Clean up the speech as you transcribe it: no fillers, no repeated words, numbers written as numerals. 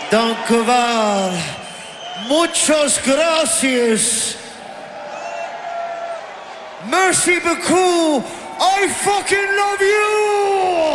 Dankovar. Muchas gracias. Merci beaucoup. I fucking love you.